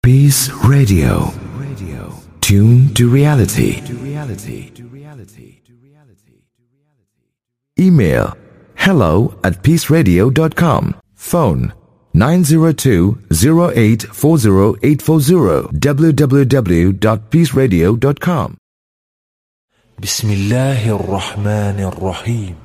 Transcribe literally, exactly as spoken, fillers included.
Peace Radio. Radio. Tune to reality. To reality. To reality. To reality. Email hello at peaceradio dot com. Phone nine zero two zero eight four zero eight four zero. w w w dot peaceradio dot com. بسم الله الرحمن الرحيم